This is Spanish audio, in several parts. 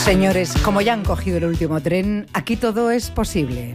Señores, como ya han cogido el último tren, aquí todo es posible.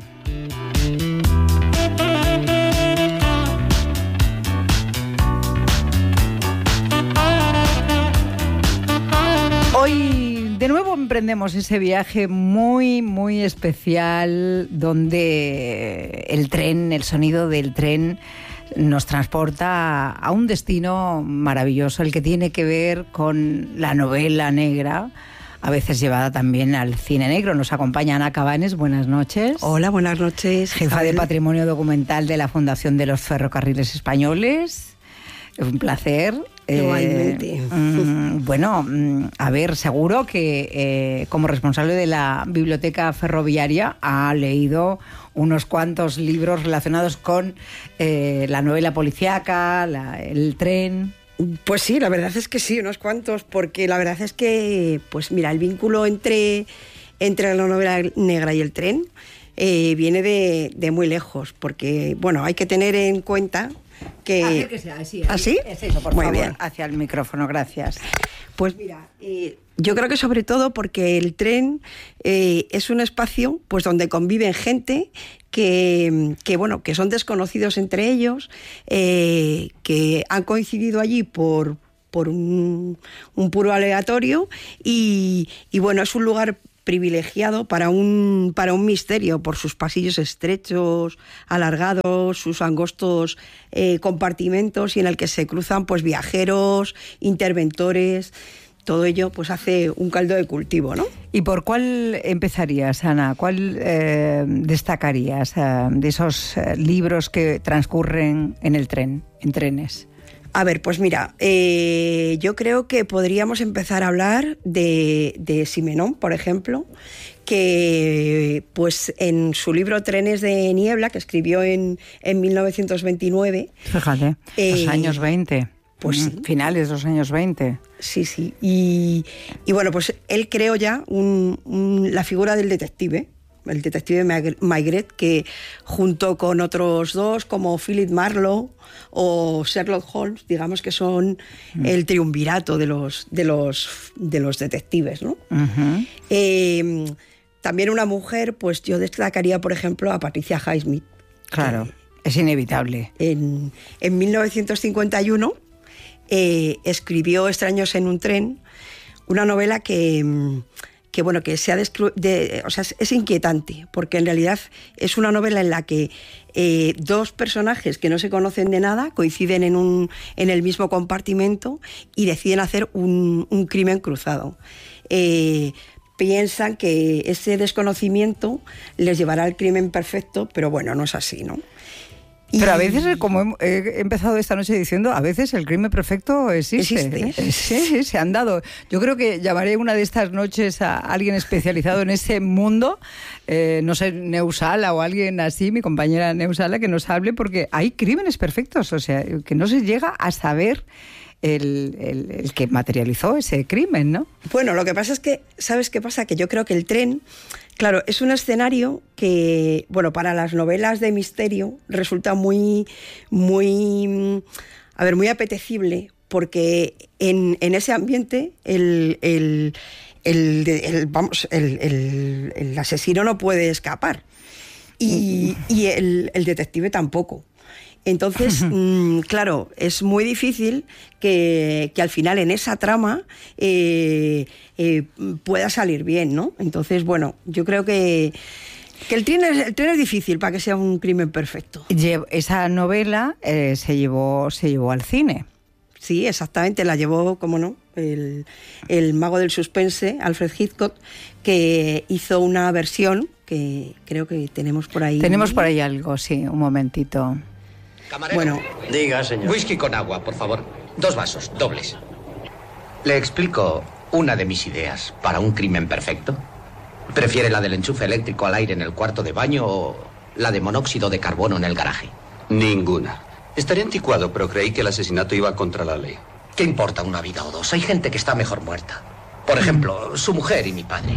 Hoy de nuevo emprendemos ese viaje muy, muy especial donde el tren, el sonido del tren nos transporta a un destino maravilloso, el que tiene que ver con la novela negra, a veces llevada también al cine negro. Nos acompaña Ana Cabanes, buenas noches. Hola, buenas noches. Jefa de Patrimonio Documental de la Fundación de los Ferrocarriles Españoles. Un placer. Igualmente. Bueno, a ver, seguro que como responsable de la Biblioteca Ferroviaria ha leído unos cuantos libros relacionados con la novela policíaca, el tren. Pues sí, la verdad es que sí, unos cuantos, porque la verdad es que, pues mira, el vínculo entre la novela negra y el tren viene de muy lejos, porque, bueno, hay que tener en cuenta que... Acérquese, así. ¿Así? Es eso, por muy favor, bien. hacia el micrófono, gracias. Pues mira, yo creo que sobre todo porque el tren es un espacio pues donde conviven gente que son desconocidos entre ellos, que han coincidido allí por un puro aleatorio y bueno, es un lugar privilegiado para un misterio por sus pasillos estrechos, alargados, sus angostos compartimentos y en el que se cruzan pues viajeros, interventores. Todo ello pues hace un caldo de cultivo, ¿no? ¿Y por cuál empezarías, Ana? ¿Cuál destacarías de esos libros que transcurren en el tren, en trenes? A ver, pues mira, yo creo que podríamos empezar a hablar de Simenón, por ejemplo, que pues en su libro Trenes de Niebla, que escribió en 1929... Fíjate, los años 20. Pues sí. Finales de los años 20. Sí, sí. Y bueno, pues él creó ya la figura del detective, el detective Maigret, que junto con otros dos, como Philip Marlowe o Sherlock Holmes, digamos que son el triunvirato de los detectives, ¿no? Uh-huh. También una mujer, pues yo destacaría, por ejemplo, a Patricia Highsmith. Claro, es inevitable. En 1951... escribió Extraños en un tren, una novela que se ha es inquietante, porque en realidad es una novela en la que dos personajes que no se conocen de nada coinciden en el mismo compartimento y deciden hacer un crimen cruzado. Piensan que ese desconocimiento les llevará al crimen perfecto, pero bueno, no es así, ¿no? Pero a veces, como he empezado esta noche diciendo, a veces el crimen perfecto existe. Sí, se han dado. Yo creo que llamaré una de estas noches a alguien especializado en ese mundo, no sé, Neusala o alguien así, mi compañera Neusala, que nos hable, porque hay crímenes perfectos, o sea, que no se llega a saber el que materializó ese crimen, ¿no? Bueno, lo que pasa es que, ¿sabes qué pasa? Que yo creo que el tren... Claro, es un escenario que, bueno, para las novelas de misterio resulta muy apetecible, porque en ese ambiente el asesino no puede escapar y el detective tampoco. Entonces, claro, es muy difícil que al final en esa trama pueda salir bien, ¿no? Entonces, bueno, yo creo que el tren es difícil para que sea un crimen perfecto. Esa novela se llevó al cine. Sí, exactamente, la llevó, cómo no, el mago del suspense, Alfred Hitchcock, que hizo una versión que creo que tenemos por ahí. Tenemos por ahí algo, sí, un momentito. Camarero. Bueno, Diga, señor. Whisky con agua, por favor. 2 vasos, dobles. Le explico una de mis ideas para un crimen perfecto. ¿Prefiere la del enchufe eléctrico al aire en el cuarto de baño o la de monóxido de carbono en el garaje? Ninguna. Estaría anticuado, pero creí que el asesinato iba contra la ley. ¿Qué importa una vida o dos? Hay gente que está mejor muerta. Por ejemplo, su mujer y mi padre.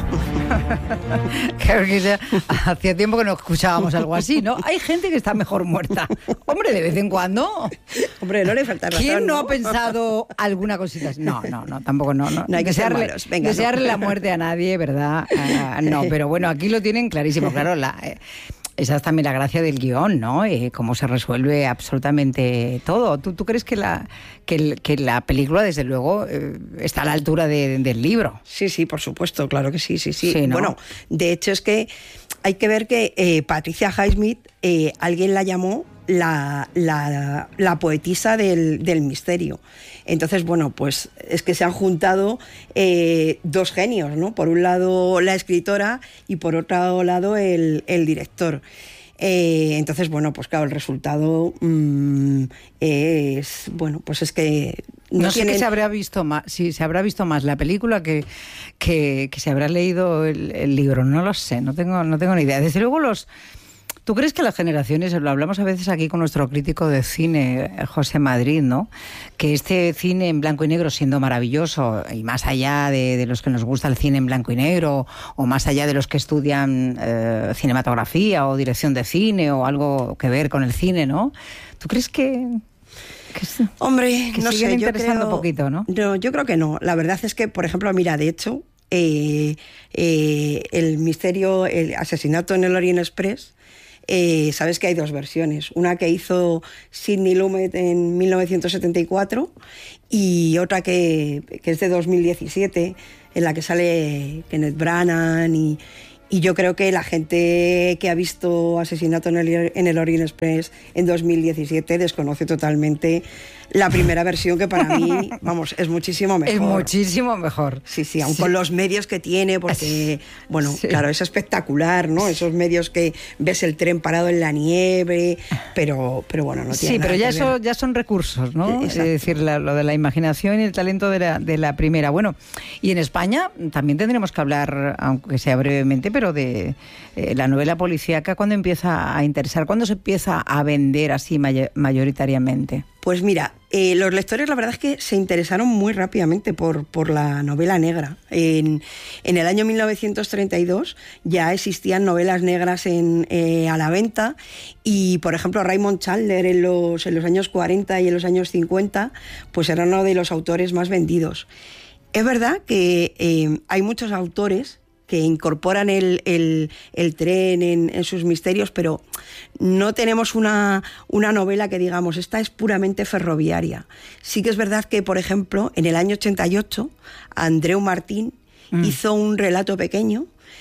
Claro que ya, hacía tiempo que no escuchábamos algo así, ¿no? Hay gente que está mejor muerta. Hombre, de vez en cuando. Hombre, no le falta razón. ¿Quién no ha pensado alguna cosita así? No, tampoco no. No hay que desearle la muerte a nadie, ¿verdad? No, pero bueno, aquí lo tienen clarísimo. Claro, esa es también la gracia del guión, ¿no? Cómo se resuelve absolutamente todo. ¿Tú crees que la película, desde luego, está a la altura del libro? Sí, por supuesto, claro que sí. Sí, ¿no? Bueno, de hecho es que hay que ver que Patricia Highsmith, alguien la llamó la poetisa del misterio. Entonces, bueno, pues es que se han juntado dos genios, ¿no? Por un lado la escritora y por otro lado el director. Entonces, bueno, pues claro, el resultado es, bueno, pues es que... No sé qué se habrá visto más, si se habrá visto más la película que se habrá leído el libro, no lo sé, no tengo ni idea. Desde luego ¿tú crees que las generaciones, lo hablamos a veces aquí con nuestro crítico de cine, José Madrid, ¿no? Que este cine en blanco y negro, siendo maravilloso, y más allá de los que nos gusta el cine en blanco y negro, o más allá de los que estudian cinematografía o dirección de cine o algo que ver con el cine, ¿no? ¿Tú crees que hombre, que no siguen sé, interesando un poquito, ¿no? No, yo creo que no. La verdad es que, por ejemplo, mira, de hecho, el misterio, el asesinato en el Orient Express, sabes que hay dos versiones, una que hizo Sidney Lumet en 1974 y otra que es de 2017, en la que sale Kenneth Branagh y yo creo que la gente que ha visto Asesinato en el Orient Express en 2017 desconoce totalmente la primera versión, que para mí, vamos, es muchísimo mejor. Es muchísimo mejor. Sí, aun con los medios que tiene, porque, bueno, claro, es espectacular, ¿no? Esos medios que ves el tren parado en la nieve, pero bueno, no tiene nada que ver. Sí, pero ya son recursos, ¿no? Es decir, lo de la imaginación y el talento de la primera. Bueno, y en España también tendremos que hablar, aunque sea brevemente, pero de la novela policíaca, ¿cuándo empieza a interesar? ¿Cuándo se empieza a vender así mayoritariamente? Pues mira, los lectores la verdad es que se interesaron muy rápidamente por la novela negra. En el año 1932 ya existían novelas negras a la venta y, por ejemplo, Raymond Chandler en los años 40 y en los años 50 pues era uno de los autores más vendidos. Es verdad que hay muchos autores que incorporan el tren en sus misterios, pero no tenemos una novela que digamos, esta es puramente ferroviaria. Sí que es verdad que, por ejemplo, en el año 88, Andreu Martín hizo un relato pequeño,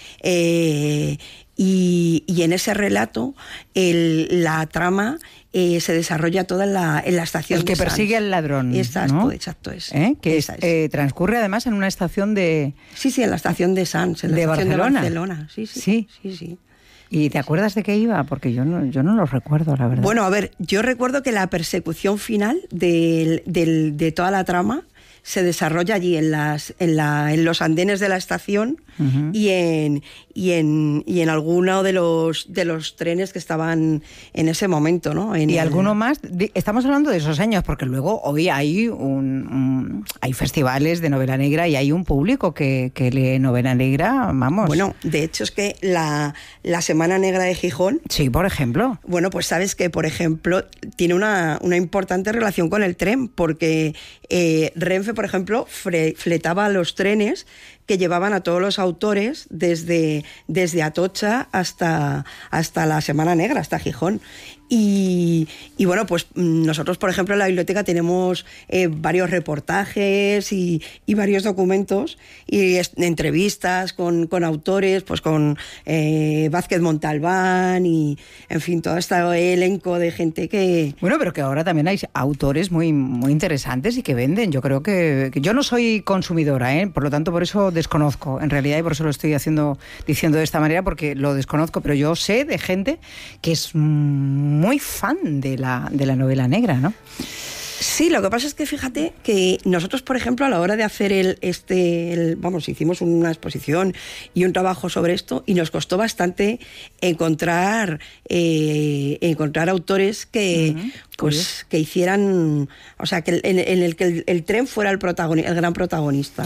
y en ese relato la trama se desarrolla toda en la estación de El que persigue al ladrón. Exacto, ¿no? Exacto es. Que transcurre además en una estación de... Sí, en la estación de Sants, en la estación de Barcelona. Sí. ¿Y te acuerdas de qué iba? Porque yo no lo recuerdo, la verdad. Bueno, a ver, yo recuerdo que la persecución final de toda la trama se desarrolla allí en los andenes de la estación, uh-huh, y en alguno de los trenes que estaban en ese momento, ¿no? ¿Y alguno más? Estamos hablando de esos años, porque luego hoy hay hay festivales de novela negra y hay un público que lee novela negra, vamos. Bueno, de hecho es que la Semana Negra de Gijón... Sí, por ejemplo. Bueno, pues sabes que, por ejemplo, tiene una importante relación con el tren, porque Renfe, por ejemplo, fletaba los trenes que llevaban a todos los autores desde Atocha hasta la Semana Negra, hasta Gijón. Y bueno, pues nosotros, por ejemplo, en la biblioteca tenemos varios reportajes y varios documentos y entrevistas con autores, pues con Vázquez Montalbán y, en fin, todo este elenco de gente que... Bueno, pero que ahora también hay autores muy, muy interesantes y que venden. Yo creo que yo no soy consumidora, por lo tanto, por eso desconozco, en realidad, y por eso lo estoy diciendo de esta manera, porque lo desconozco, pero yo sé de gente que es muy fan de la novela negra, ¿no? Sí, lo que pasa es que fíjate que nosotros, por ejemplo, a la hora de hacer hicimos una exposición y un trabajo sobre esto y nos costó bastante encontrar autores que, uh-huh, pues, que hicieran, o sea, que en el que el tren fuera el gran protagonista.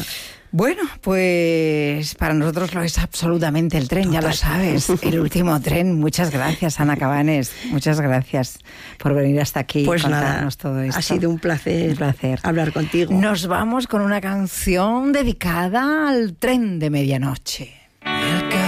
Bueno, pues para nosotros lo es absolutamente el tren, ya lo sabes, el último tren. Muchas gracias, Ana Cabanes, muchas gracias por venir hasta aquí y contarnos todo esto. Ha sido un placer hablar contigo. Nos vamos con una canción dedicada al tren de medianoche.